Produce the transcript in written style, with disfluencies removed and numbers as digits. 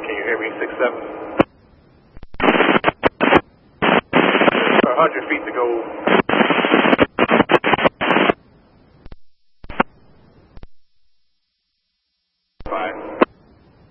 can you hear me? 6-7. 100 feet to go.